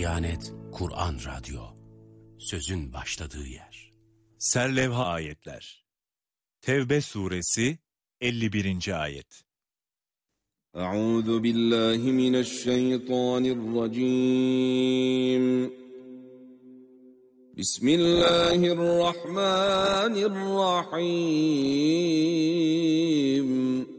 Diyanet Kur'an Radyo, sözün başladığı yer. Serlevha ayetler. Tevbe suresi 51. ayet. Euzu billahi mineşşeytanirracim. Bismillahirrahmanirrahim.